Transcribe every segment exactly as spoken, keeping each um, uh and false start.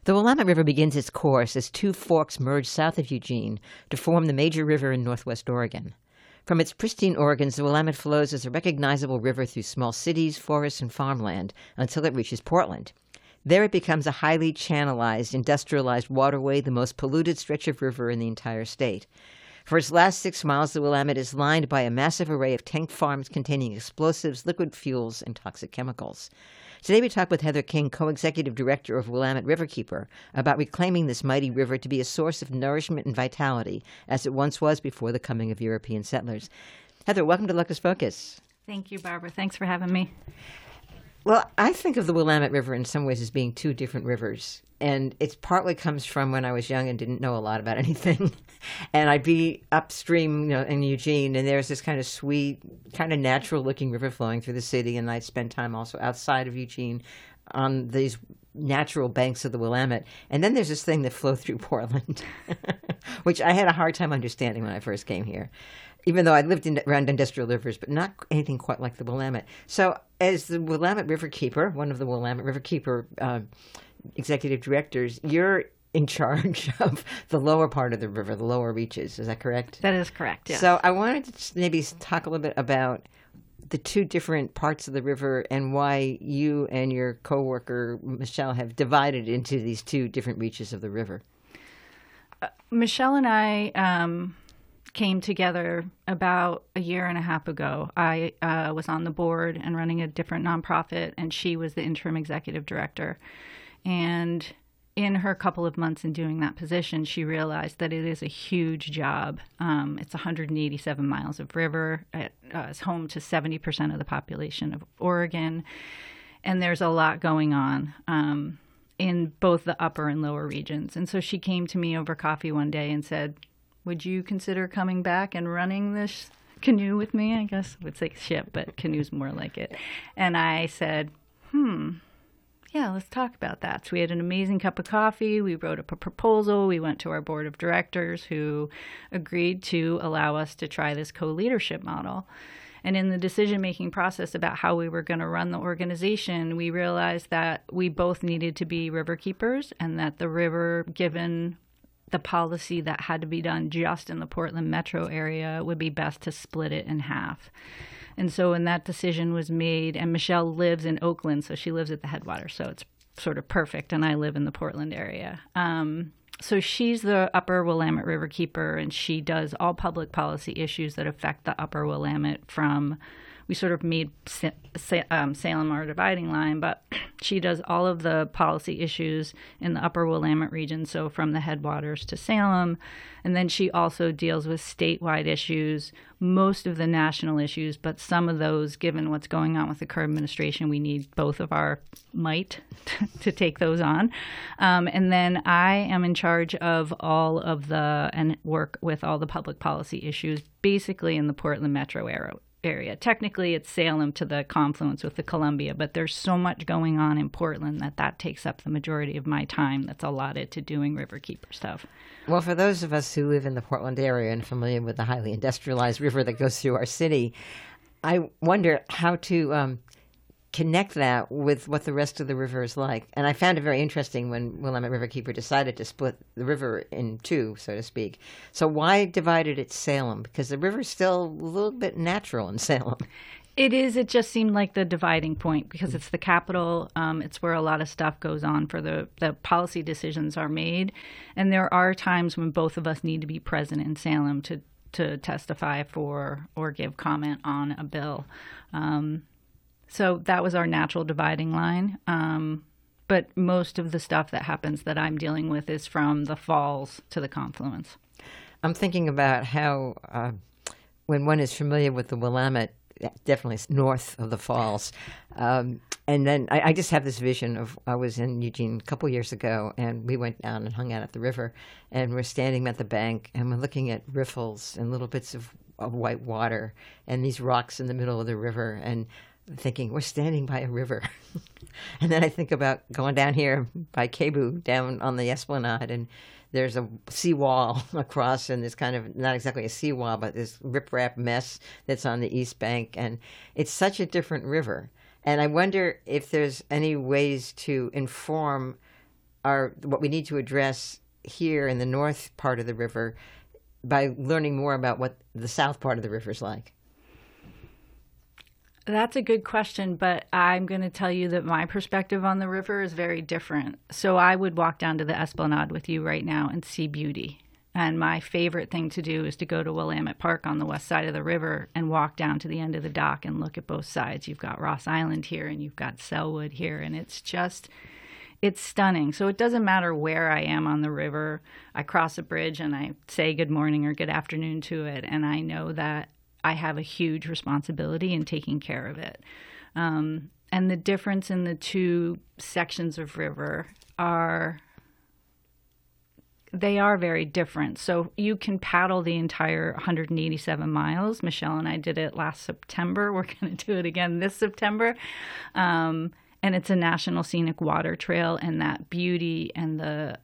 The Willamette River begins its course as two forks merge south of Eugene to form the major river in northwest Oregon. From its pristine organs, the Willamette flows as a recognizable river through small cities, forests, and farmland until it reaches Portland. There it becomes a highly channelized, industrialized waterway, the most polluted stretch of river in the entire state. For its last six miles, the Willamette is lined by a massive array of tank farms containing explosives, liquid fuels, and toxic chemicals. Today we talk with Heather King, co-executive director of Willamette Riverkeeper, about reclaiming this mighty river to be a source of nourishment and vitality, as it once was before the coming of European settlers. Heather, welcome to Locus Focus. Thank you, Barbara. Thanks for having me. Well, I think of the Willamette River in some ways as being two different rivers. And it partly comes from when I was young and didn't know a lot about anything. And I'd be upstream, you know, in Eugene, and there's this kind of sweet, kind of natural-looking river flowing through the city. And I'd spend time also outside of Eugene on these natural banks of the Willamette. And then there's this thing that flowed through Portland, which I had a hard time understanding when I first came here, even though I lived in, around industrial rivers, but not anything quite like the Willamette. So as the Willamette Riverkeeper, one of the Willamette Riverkeeper uh, executive directors, you're in charge of the lower part of the river, the lower reaches. Is that correct? That is correct, yes. So I wanted to just maybe talk a little bit about the two different parts of the river and why you and your coworker, Michelle, have divided into these two different reaches of the river. Uh, Michelle and I um, came together about a year and a half ago. I uh, was on the board and running a different nonprofit, and she was the interim executive director. And in her couple of months in doing that position, she realized that it is a huge job. Um, it's one hundred eighty-seven miles of river. It uh, is home to seventy percent of the population of Oregon. And there's a lot going on um, in both the upper and lower regions. And so she came to me over coffee one day and said, would you consider coming back and running this canoe with me? I guess I would say ship, but canoe's more like it. And I said, hmm. Yeah, let's talk about that. So we had an amazing cup of coffee. We wrote up a proposal. We went to our board of directors who agreed to allow us to try this co-leadership model. And in the decision-making process about how we were going to run the organization, we realized that we both needed to be river keepers and that the river, given the policy that had to be done just in the Portland metro area, would be best to split it in half. And so when that decision was made, and Michelle lives in Oakland, so she lives at the headwaters, so it's sort of perfect, and I live in the Portland area. Um, so she's the Upper Willamette Riverkeeper, and she does all public policy issues that affect the Upper Willamette from, we sort of made Sa- Sa- um, Salem our dividing line, but she does all of the policy issues in the Upper Willamette region, so from the headwaters to Salem. And then she also deals with statewide issues, most of the national issues, but some of those, given what's going on with the current administration, we need both of our might to take those on. Um, and then I am in charge of all of the, and work with all the public policy issues, basically in the Portland metro area. area. Technically, it's Salem to the confluence with the Columbia, but there's so much going on in Portland that that takes up the majority of my time that's allotted to doing riverkeeper stuff. Well, for those of us who live in the Portland area and familiar with the highly industrialized river that goes through our city, I wonder how to um, connect that with what the rest of the river is like. And I found it very interesting when Willamette Riverkeeper decided to split the river in two, so to speak. So why divided it Salem? Because the river's still a little bit natural in Salem. It is. It just seemed like the dividing point because it's the capital. Um, it's where a lot of stuff goes on for the, the policy decisions are made. And there are times when both of us need to be present in Salem to, to testify for or give comment on a bill. Um, so that was our natural dividing line. Um, but most of the stuff that happens that I'm dealing with is from the falls to the confluence. I'm thinking about how uh, when one is familiar with the Willamette, definitely north of the falls. Um, and then I, I just have this vision of I was in Eugene a couple years ago, and we went down and hung out at the river, and we're standing at the bank, and we're looking at riffles and little bits of, of white water and these rocks in the middle of the river, and thinking, we're standing by a river. And then I think about going down here by Cebu, down on the Esplanade, and there's a seawall across, and there's kind of not exactly a seawall, but this riprap mess that's on the east bank. And it's such a different river. And I wonder if there's any ways to inform our what we need to address here in the north part of the river by learning more about what the south part of the river is like? That's a good question, but I'm going to tell you that my perspective on the river is very different. So I would walk down to the Esplanade with you right now and see beauty. And my favorite thing to do is to go to Willamette Park on the west side of the river and walk down to the end of the dock and look at both sides. You've got Ross Island here and you've got Sellwood here, and it's just, it's stunning. So it doesn't matter where I am on the river. I cross a bridge and I say good morning or good afternoon to it, and I know that I have a huge responsibility in taking care of it. Um, and the difference in the two sections of river are, they are very different. So you can paddle the entire one hundred eighty-seven miles. Michelle and I did it last September. We're going to do it again this September. Um, and it's a National Scenic Water Trail, and that beauty and the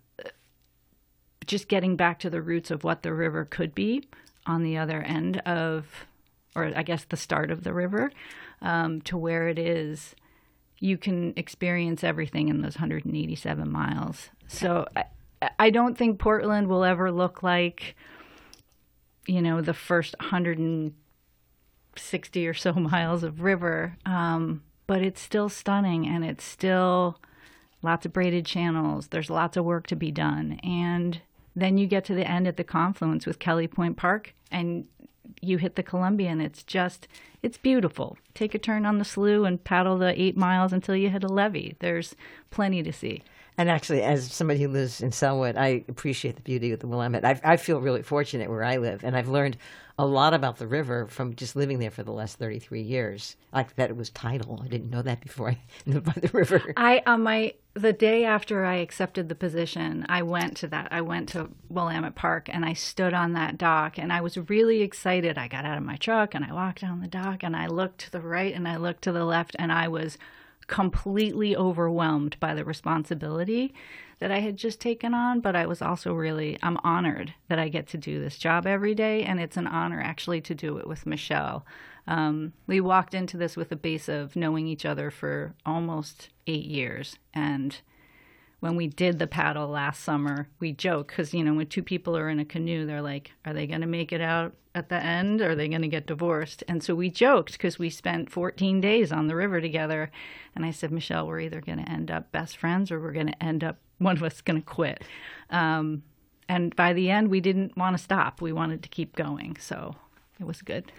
just getting back to the roots of what the river could be on the other end of, or I guess the start of the river, um, to where it is, you can experience everything in those one hundred eighty-seven miles. So I, I don't think Portland will ever look like, you know, the first one hundred sixty or so miles of river, um, but it's still stunning, and it's still lots of braided channels. There's lots of work to be done. And then you get to the end at the confluence with Kelly Point Park, and you hit the Columbia, and it's just, it's beautiful. Take a turn on the slough and paddle the eight miles until you hit a levee. There's plenty to see. And actually, as somebody who lives in Sellwood, I appreciate the beauty of the Willamette. I, I feel really fortunate where I live, and I've learned a lot about the river from just living there for the last thirty-three years. Like that it was tidal. I didn't know that before I lived by the river. I on my the day after I accepted the position, I went to that. I went to Willamette Park, and I stood on that dock, and I was really excited. I got out of my truck, and I walked down the dock, and I looked to the right, and I looked to the left, and I was completely overwhelmed by the responsibility that I had just taken on. But I was also really, I'm honored that I get to do this job every day, and it's an honor actually to do it with Michelle. Um, we walked into this with a base of knowing each other for almost eight years, and when we did the paddle last summer, we joke because, you know, when two people are in a canoe, they're like, are they going to make it out at the end? Or are they going to get divorced? And so we joked because we spent fourteen days on the river together. And I said, Michelle, we're either going to end up best friends or we're going to end up, one of us going to quit. Um, and by the end, we didn't want to stop. We wanted to keep going. So it was good.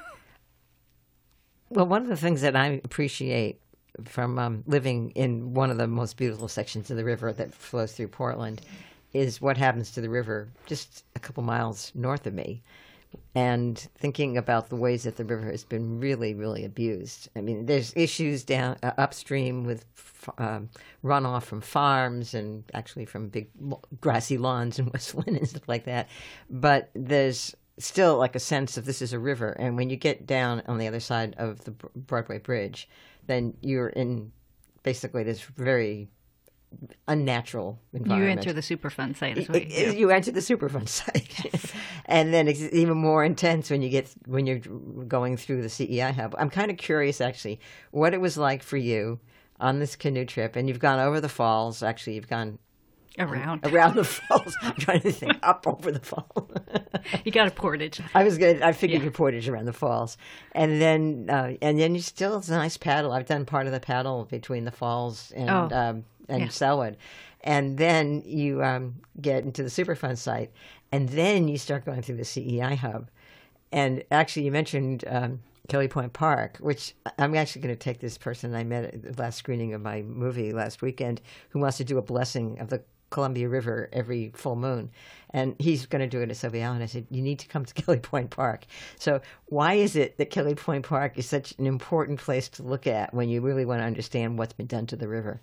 Well, one of the things that I appreciate from um, living in one of the most beautiful sections of the river that flows through Portland is what happens to the river just a couple miles north of me, and thinking about the ways that the river has been really, really abused. I mean, there's issues down uh, upstream with um, runoff from farms and actually from big grassy lawns in West Lynn and stuff like that, but there's still like a sense of this is a river. And when you get down on the other side of the Broadway Bridge, then you're in basically this very unnatural environment. You enter the Superfund site. Is what you, do. You enter the Superfund site. Yes. And then it's even more intense when you get when you're going through the C E I hub. I'm kind of curious, actually, what it was like for you on this canoe trip. And you've gone over the falls. Actually, you've gone around around the falls. I'm trying to think up over the falls. You got a portage. I was good. I figured Yeah. your portage around the falls, and then uh, and then you still it's a nice paddle. I've done part of the paddle between the falls and Oh, um, and yeah. Sellwood, and then you um, get into the Superfund site, and then you start going through the C E I hub, and actually you mentioned um, Kelly Point Park, which I'm actually going to take this person I met at the last screening of my movie last weekend, who wants to do a blessing of the Columbia River every full moon, and he's going to do it at Sylvia Allen. I said, you need to come to Kelly Point Park. So why is it that Kelly Point Park is such an important place to look at when you really want to understand what's been done to the river?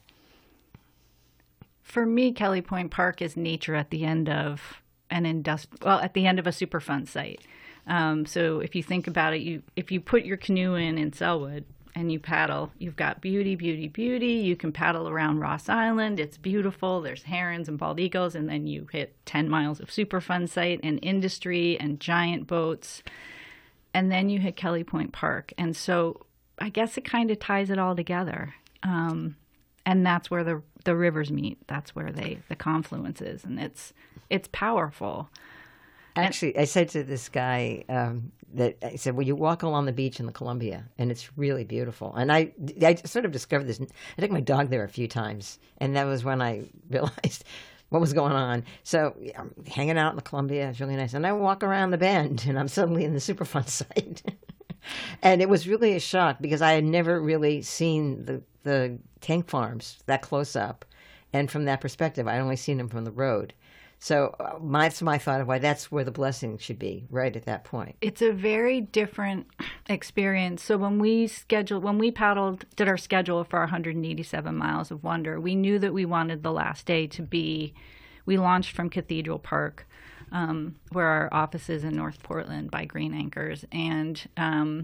For me, Kelly Point Park is nature at the end of an industri- well, at the end of a Superfund site. Um, so if you think about it, you if you put your canoe in in Sellwood and you paddle, you've got beauty, beauty, beauty. You can paddle around Ross Island. It's beautiful. There's herons and bald eagles. And then you hit ten miles of Superfund site and industry and giant boats. And then you hit Kelly Point Park. And so I guess it kind of ties it all together. Um, and that's where the the rivers meet. That's where they the confluence is, and it's it's powerful. Actually, I said to this guy um, that I said, "Well, you walk along the beach in the Columbia, and it's really beautiful." And I, I sort of discovered this. I took my dog there a few times, and that was when I realized what was going on. So I'm hanging out in the Columbia. It's really nice. And I walk around the bend, and I'm suddenly in the Superfund site. And it was really a shock because I had never really seen the, the tank farms that close up. And from that perspective, I'd only seen them from the road. So uh, my, that's my thought of why that's where the blessing should be, right at that point. It's a very different experience. So when we scheduled, when we paddled, did our schedule for our one hundred eighty-seven miles of wonder, we knew that we wanted the last day to be, we launched from Cathedral Park, um, where our office is in North Portland by Green Anchors. And um,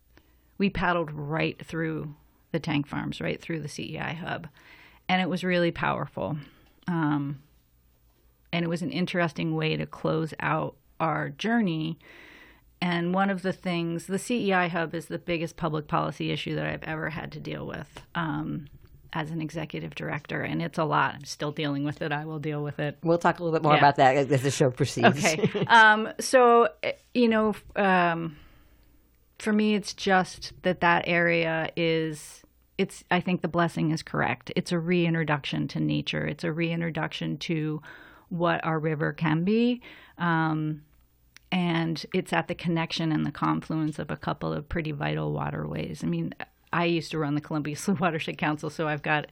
we paddled right through the tank farms, right through the C E I hub. And it was really powerful. Um, And it was an interesting way to close out our journey. And one of the things, the C E I hub is the biggest public policy issue that I've ever had to deal with um, as an executive director. And it's a lot. I'm still dealing with it. I will deal with it. We'll talk a little bit more Yeah. about that as the show proceeds. Okay. um, so, you know, um, for me, it's just that that area is, it's, I think the blessing is correct. It's a reintroduction to nature. It's a reintroduction to what our river can be. Um, and it's at the connection and the confluence of a couple of pretty vital waterways. I mean, I used to run the Columbia Slough Watershed Council, so I've got,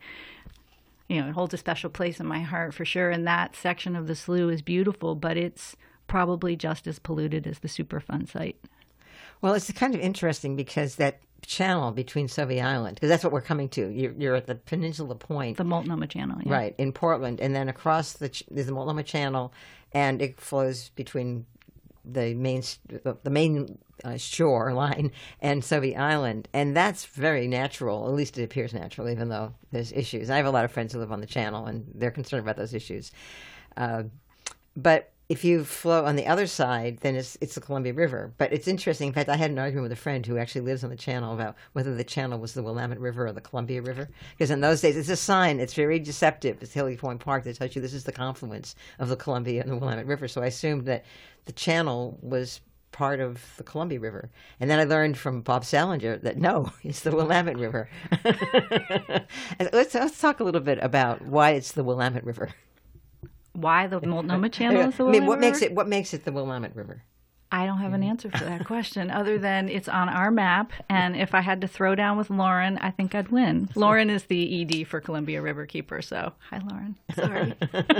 you know, it holds a special place in my heart for sure. And that section of the slough is beautiful, but it's probably just as polluted as the Superfund site. Well, it's kind of interesting because that channel between Sauvie Island, because that's what we're coming to. You're, you're at the Peninsula Point. The Multnomah Channel, yeah. Right, in Portland. And then across the, ch- there's the Multnomah Channel, and it flows between the main the main uh, shore line and Sauvie Island. And that's very natural, at least it appears natural, even though there's issues. I have a lot of friends who live on the channel, and they're concerned about those issues. Uh, but if you flow on the other side, then it's it's the Columbia River. But it's interesting. In fact, I had an argument with a friend who actually lives on the channel about whether the channel was the Willamette River or the Columbia River. Because in those days, it's a sign. It's very deceptive. It's Hilly Point Park that tells you this is the confluence of the Columbia and the Willamette River. So I assumed that the channel was part of the Columbia River. And then I learned from Bob Salinger that no, it's the Willamette River. And let's, let's talk a little bit about why it's the Willamette River. Why the Multnomah Channel is the I Willamette mean, what River? makes it what makes it the Willamette River? I don't have an answer for that question other than it's on our map. And if I had to throw down with Lauren, I think I'd win. Lauren is the E D for Columbia Riverkeeper. So, hi, Lauren. Sorry.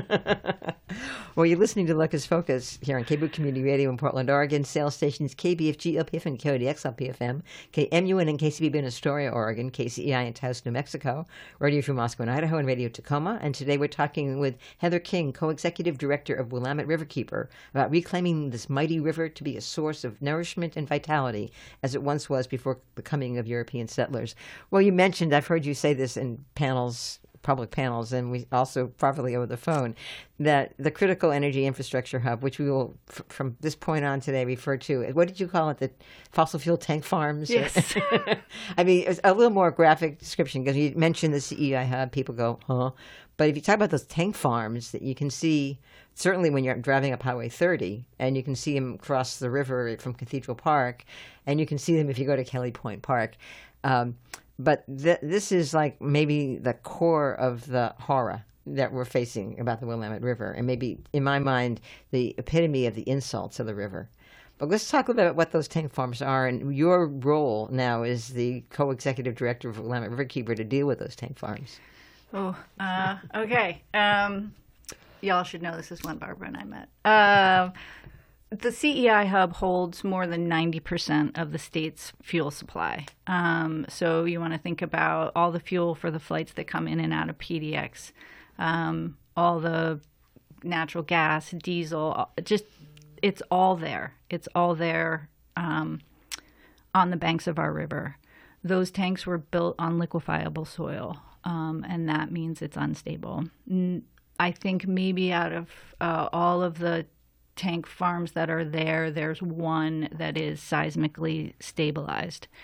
Well, you're listening to Locus Focus here on K B O Community Radio in Portland, Oregon. Sales stations K B F G L P F and K O D X L P F M, K M U N and K C B B in Astoria, Oregon, K C E I in Taos, New Mexico, Radio Free Moscow and Idaho, and Radio Tacoma. And today we're talking with Heather King, Co-Executive Director of Willamette Riverkeeper, about reclaiming this mighty river to be a source of nourishment and vitality as it once was before the coming of European settlers. Well, you mentioned, I've heard you say this in panels, public panels, and we also probably over the phone, that the critical energy infrastructure hub, which we will f- from this point on today refer to, what did you call it, the fossil fuel tank farms? Yes. I mean, it's a little more graphic description because you mentioned the C E I hub, people go, huh? But if you talk about those tank farms that you can see, certainly when you're driving up Highway thirty, and you can see them cross the river from Cathedral Park, and you can see them if you go to Kelly Point Park. Um, but th- this is like maybe the core of the horror that we're facing about the Willamette River, and maybe, in my mind, the epitome of the insults of the river. But let's talk a little bit about what those tank farms are, and your role now is the co-executive director of Willamette Riverkeeper to deal with those tank farms. Oh, uh, okay. Um, y'all should know this is when Barbara and I met. Uh, the C E I hub holds more than ninety percent of the state's fuel supply. Um, so you want to think about all the fuel for the flights that come in and out of P D X, um, all the natural gas, diesel, just it's all there. It's all there um, on the banks of our river. Those tanks were built on liquefiable soil. Um, and that means it's unstable. I think maybe out of uh, all of the tank farms that are there, there's one that is seismically stabilized.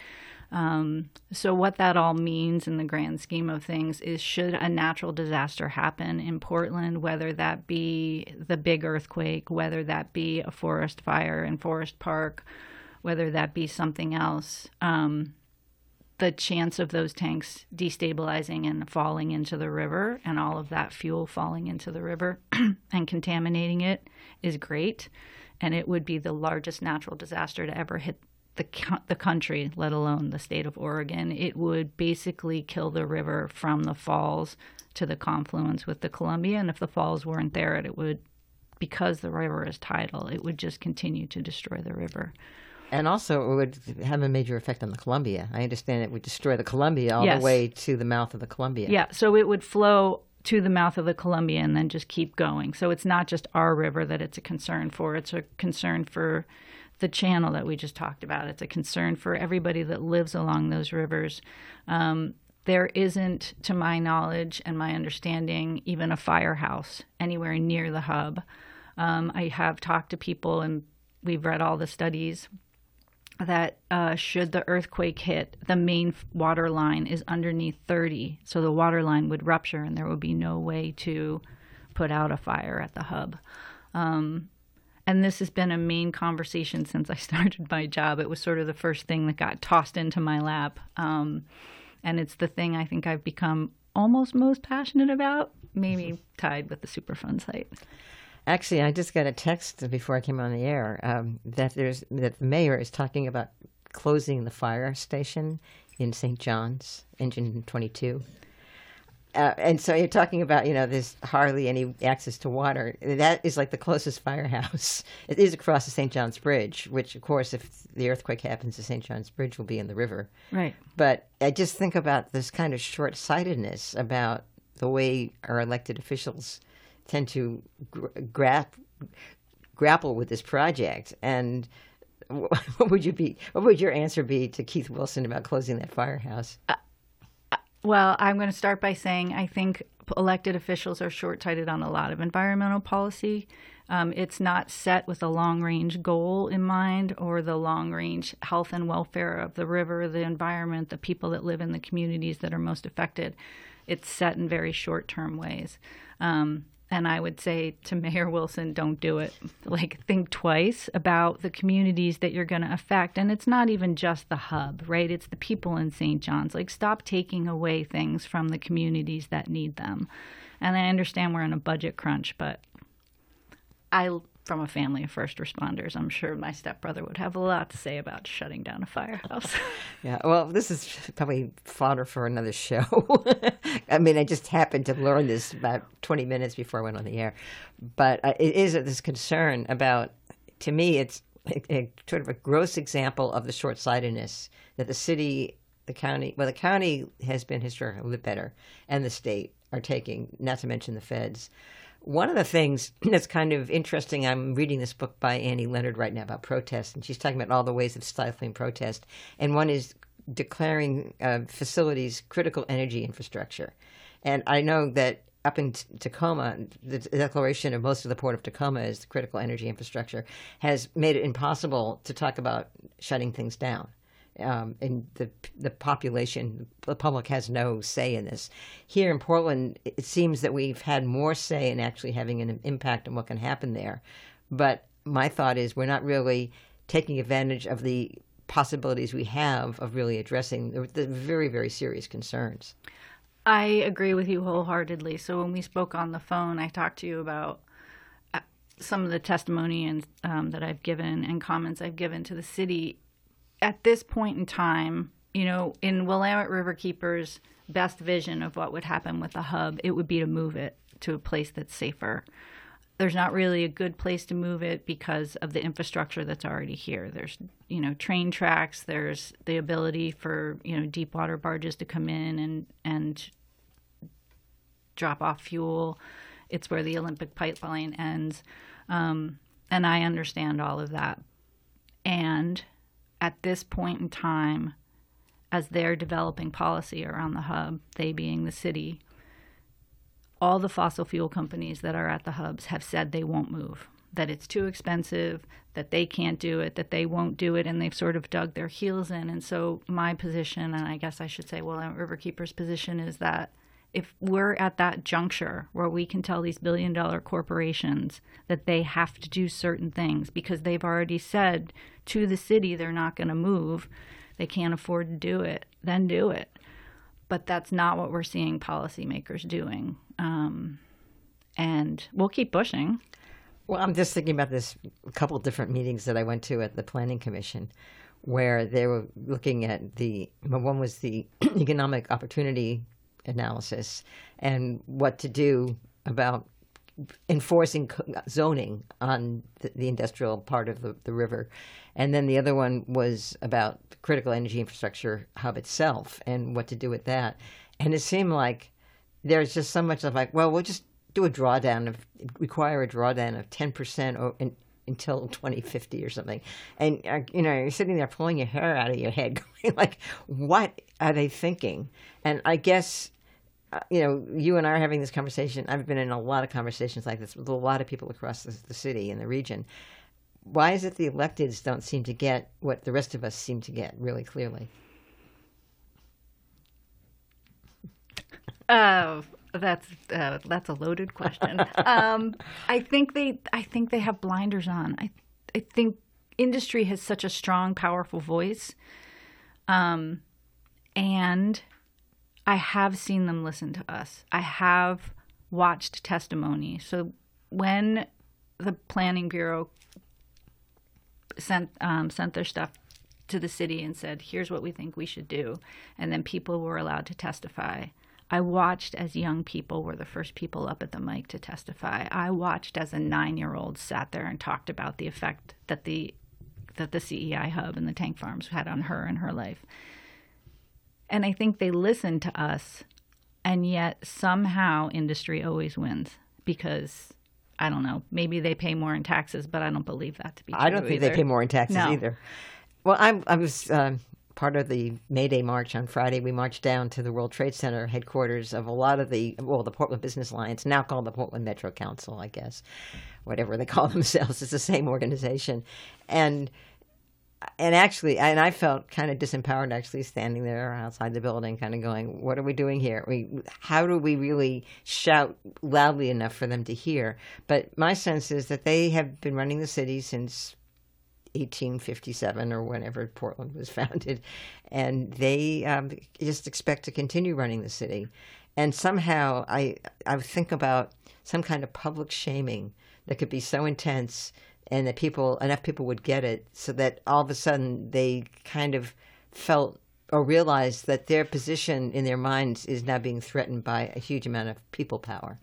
Um, so what that all means in the grand scheme of things is, should a natural disaster happen in Portland, whether that be the big earthquake, whether that be a forest fire in Forest Park, whether that be something else, um, the chance of those tanks destabilizing and falling into the river and all of that fuel falling into the river and contaminating it is great. And it would be the largest natural disaster to ever hit the the country, let alone the state of Oregon. It would basically kill the river from the falls to the confluence with the Columbia. And if the falls weren't there, it would, because the river is tidal, it would just continue to destroy the river. And also, it would have a major effect on the Columbia. I understand it would destroy the Columbia all Yes. the way to the mouth of the Columbia. Yeah, so it would flow to the mouth of the Columbia and then just keep going. So it's not just our river that it's a concern for. It's a concern for the channel that we just talked about. It's a concern for everybody that lives along those rivers. Um, there isn't, to my knowledge and my understanding, even a firehouse anywhere near the hub. Um, I have talked to people, and we've read all the studies, that uh, should the earthquake hit, the main water line is underneath thirty. So the water line would rupture and there would be no way to put out a fire at the hub. Um, and this has been a main conversation since I started my job. It was sort of the first thing that got tossed into my lap. Um, and it's the thing I think I've become almost most passionate about, maybe tied with the Superfund site. Actually, I just got a text before I came on the air um, that there's that the mayor is talking about closing the fire station in Saint John's, Engine twenty-two. Uh, and so you're talking about, you know, there's hardly any access to water. That is like the closest firehouse. It is across the Saint John's Bridge, which, of course, if the earthquake happens, the Saint John's Bridge will be in the river. Right. But I just think about this kind of short-sightedness about the way our elected officials tend to gra- grapple with this project. And what would you be? What would your answer be to Keith Wilson about closing that firehouse? Uh, Well, I'm going to start by saying I think elected officials are short-sighted on a lot of environmental policy. Um, it's not set with a long-range goal in mind, or the long-range health and welfare of the river, the environment, the people that live in the communities that are most affected. It's set in very short-term ways. Um, And I would say to Mayor Wilson, don't do it. Like, think twice about the communities that you're going to affect. And it's not even just the hub, right? It's the people in Saint John's. Like, stop taking away things from the communities that need them. And I understand we're in a budget crunch, but I, from a family of first responders, I'm sure my stepbrother would have a lot to say about shutting down a firehouse. Yeah, well, this is probably fodder for another show. I mean, I just happened to learn this about twenty minutes before I went on the air. But uh, it is this concern about, to me, it's a, a sort of a gross example of the short-sightedness that the city, the county, well, the county has been historically a little bit better, and the state are taking, not to mention the feds. One of the things that's kind of interesting, I'm reading this book by Annie Leonard right now about protest, and she's talking about all the ways of stifling protest. And one is declaring uh, facilities critical energy infrastructure. And I know that up in T- Tacoma, the declaration of most of the Port of Tacoma as critical energy infrastructure has made it impossible to talk about shutting things down. Um, and the the population, the public has no say in this. Here in Portland, it seems that we've had more say in actually having an impact on what can happen there. But my thought is we're not really taking advantage of the possibilities we have of really addressing the, the very, very serious concerns. I agree with you wholeheartedly. So when we spoke on the phone, I talked to you about some of the testimony and um, that I've given and comments I've given to the city. At this point in time, you know, in Willamette Riverkeeper's best vision of what would happen with the hub, it would be to move it to a place that's safer. There's not really a good place to move it because of the infrastructure that's already here. There's, you know, train tracks. There's the ability for, you know, deep water barges to come in and, and drop off fuel. It's where the Olympic pipeline ends. Um, and I understand all of that. And at this point in time, as they're developing policy around the hub, they being the city, all the fossil fuel companies that are at the hubs have said they won't move. that it's too expensive, that they can't do it, that they won't do it, and they've sort of dug their heels in. And so my position, and I guess I should say Willamette Riverkeeper's position, is that if we're at that juncture where we can tell these billion dollar corporations that they have to do certain things because they've already said to the city they're not going to move, they can't afford to do it, then do it. But that's not what we're seeing policymakers doing. Um, and we'll keep pushing. Well, I'm just thinking about this a couple of different meetings that I went to at the Planning Commission where they were looking at the, one was the economic opportunity analysis and what to do about enforcing zoning on the, the industrial part of the, the river. And then the other one was about the critical energy infrastructure hub itself and what to do with that. And it seemed like there's just so much of like, well, we'll just do a drawdown of, require a drawdown of ten percent or, in, until twenty fifty or something. And, uh, you know, you're sitting there pulling your hair out of your head going like, what are they thinking? And I guess, uh, you know, you and I are having this conversation. I've been in a lot of conversations like this with a lot of people across the, the city and the region. Why is it the electeds don't seem to get what the rest of us seem to get really clearly? Uh, that's uh, that's a loaded question. um, I think they I think they have blinders on. I I think industry has such a strong, powerful voice, um, and I have seen them listen to us. I have watched testimony. So when the Planning Bureau sent um, sent their stuff to the city and said, "Here's what we think we should do," and then people were allowed to testify. I watched as young people were the first people up at the mic to testify. I watched as a nine-year-old sat there and talked about the effect that the that the C E I hub and the tank farms had on her and her life. And I think they listened to us, and yet somehow industry always wins because, I don't know, maybe they pay more in taxes, but I don't believe that to be true I don't think either. they pay more in taxes No. either. Well, I, I was um, part of the May Day march on Friday. We marched down to the World Trade Center headquarters of a lot of the, well, the Portland Business Alliance, now called the Portland Metro Council, I guess, whatever they call themselves. It's the same organization. And and actually, and I felt kind of disempowered actually standing there outside the building kind of going, what are we doing here? We, how do we really shout loudly enough for them to hear? But my sense is that they have been running the city since eighteen fifty-seven or whenever Portland was founded, and they um, just expect to continue running the city. And somehow I I think about some kind of public shaming that could be so intense and that people enough people would get it so that all of a sudden they kind of felt or realized that their position in their minds is now being threatened by a huge amount of people power.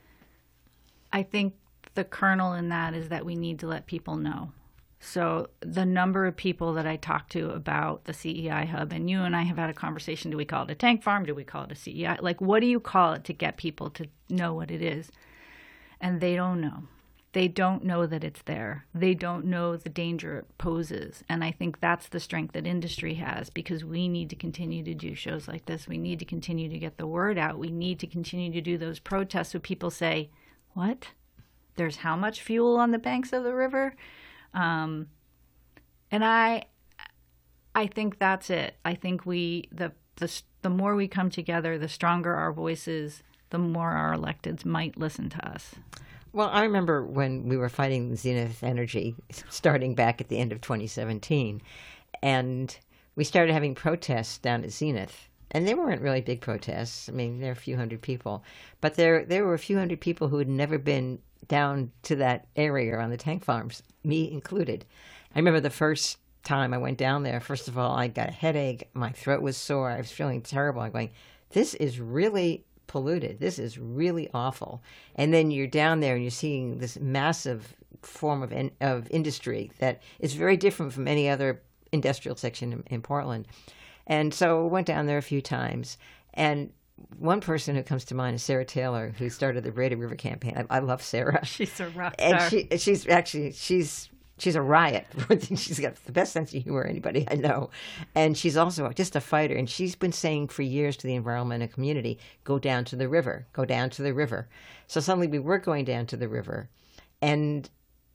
I think the kernel in that is that we need to let people know. So the number of people that I talked to about the C E I hub, and you and I have had a conversation, do we call it a tank farm? Do we call it a C E I? Like, what do you call it to get people to know what it is? And they don't know. They don't know that it's there. They don't know the danger it poses. And I think that's the strength that industry has, because we need to continue to do shows like this. We need to continue to get the word out. We need to continue to do those protests so people say, what? There's how much fuel on the banks of the river? Um, and I, I think that's it. I think we, the, the, the more we come together, the stronger our voices, the more our electeds might listen to us. Well, I remember when we were fighting Zenith Energy, starting back at the end of twenty seventeen, and we started having protests down at Zenith. And they weren't really big protests. I mean, there were a few hundred people. But there there were a few hundred people who had never been down to that area on the tank farms, me included. I remember the first time I went down there, first of all, I got a headache. My throat was sore. I was feeling terrible. I'm going, this is really polluted. This is really awful. And then you're down there and you're seeing this massive form of in, of industry that is very different from any other industrial section in, in Portland. And so I went down there a few times. And one person who comes to mind is Sarah Taylor, who started the Braided River campaign. I, I love Sarah. She's a rock and star. she, she's actually, she's she's a riot. She's got the best sense of humor anybody I know. And she's also just a fighter. And she's been saying for years to the environmental community, go down to the river, go down to the river. So suddenly we were going down to the river. And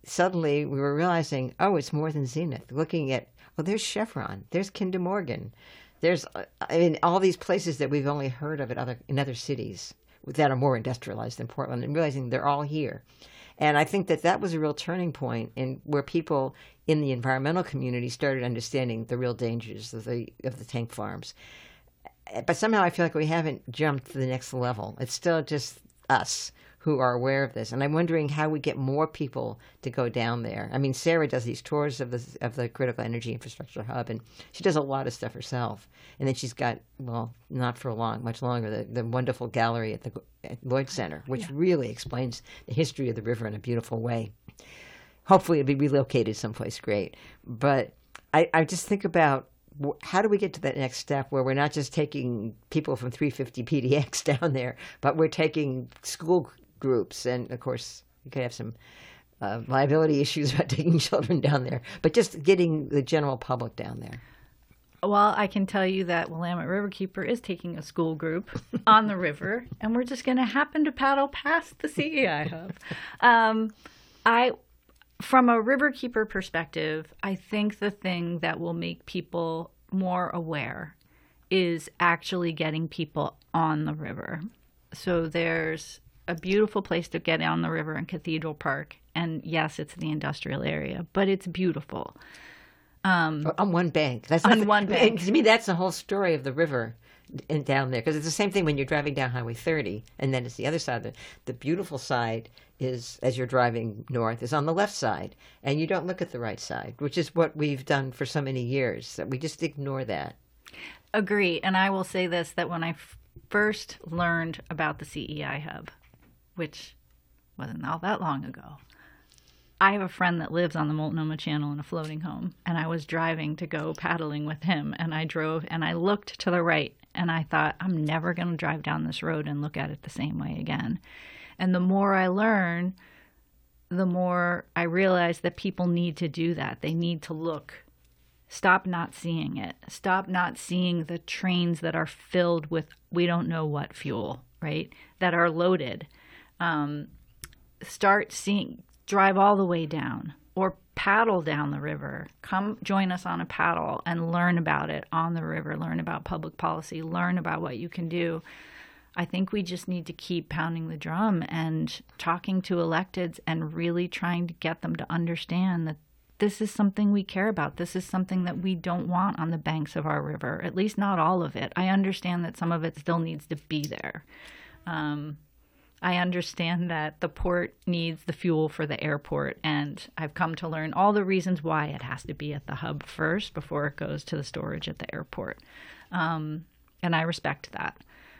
suddenly we were realizing, oh, it's more than Zenith. Looking at, well, there's Chevron, there's Kinder Morgan, there's, uh, I mean, all these places that we've only heard of at other in other cities that are more industrialized than Portland, and realizing they're all here. And I think that that was a real turning point in where people in the environmental community started understanding the real dangers of the of the tank farms. But somehow I feel like we haven't jumped to the next level. It's still just us who are aware of this. And I'm wondering how we get more people to go down there. I mean, Sarah does these tours of the of the Critical Energy Infrastructure Hub, and she does a lot of stuff herself. And then she's got, well, not for long, much longer, the, the wonderful gallery at the at Lloyd Center, which yeah. really explains the history of the river in a beautiful way. Hopefully it'll be relocated someplace great. But I, I just think about, how do we get to that next step where we're not just taking people from three fifty P D X down there, but we're taking school groups, and of course you could have some uh, liability issues about taking children down there, but just getting the general public down there. Well, I can tell you that Willamette Riverkeeper is taking a school group on the river, and we're just going to happen to paddle past the C E I hub. Um, I, from a Riverkeeper perspective, I think the thing that will make people more aware is actually getting people on the river. So there's a beautiful place to get on the river in Cathedral Park. And yes, it's the industrial area, but it's beautiful. Um, on one bank. That's on the, one bank. To me, that's the whole story of the river and down there. Because it's the same thing when you're driving down Highway thirty, and then it's the other side. The, the beautiful side is, as you're driving north, is on the left side. And you don't look at the right side, which is what we've done for so many years. That we just ignore that. Agree. And I will say this, that when I f- first learned about the C E I hub, which wasn't all that long ago, I have a friend that lives on the Multnomah Channel in a floating home, and I was driving to go paddling with him, and I drove, and I looked to the right, and I thought, I'm never going to drive down this road and look at it the same way again. And the more I learn, the more I realize that people need to do that. They need to look. Stop not seeing it. Stop not seeing the trains that are filled with we don't know what fuel, right, that are loaded. Um, start seeing... Drive all the way down or paddle down the river. Come join us on a paddle and learn about it on the river, learn about public policy, learn about what you can do. I think we just need to keep pounding the drum and talking to electeds and really trying to get them to understand that this is something we care about. This is something that we don't want on the banks of our river, at least not all of it. I understand that some of it still needs to be there. Um, I understand that the port needs the fuel for the airport, and I've come to learn all the reasons why it has to be at the hub first before it goes to the storage at the airport. Um, and I respect that.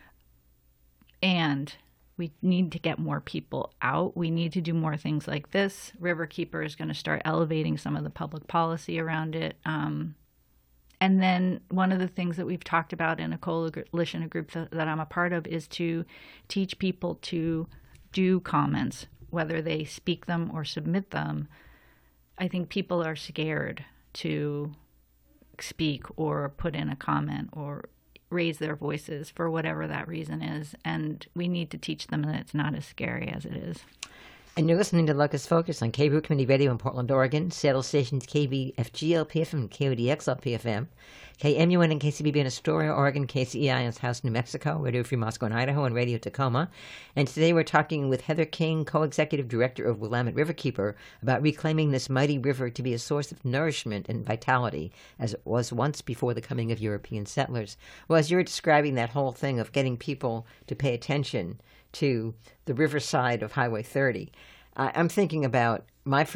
And we need to get more people out. We need to do more things like this. Riverkeeper is going to start elevating some of the public policy around it. Um, And then one of the things that we've talked about in a coalition, a group that, that I'm a part of, is to teach people to do comments, whether they speak them or submit them. I think people are scared to speak or put in a comment or raise their voices for whatever that reason is. And we need to teach them that it's not as scary as it is. And you're listening to Locust Focus on K B O Community Radio in Portland, Oregon, Seattle stations K B F G L P F M and K O D X L P F M, K M U N and K C B B in Astoria, Oregon, K C E I in Taos, New Mexico, Radio Free Moscow and Idaho, and Radio Tacoma. And today we're talking with Heather King, co-executive director of Willamette Riverkeeper, about reclaiming this mighty river to be a source of nourishment and vitality, as it was once before the coming of European settlers. Well, as you were describing that whole thing of getting people to pay attention to the riverside of Highway thirty, I'm thinking about my